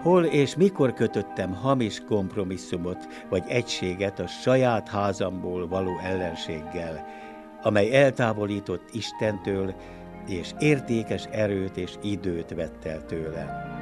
Hol és mikor kötöttem hamis kompromisszumot vagy egységet a saját házamból való ellenséggel, amely eltávolított Istentől, és értékes erőt és időt vett el tőlem.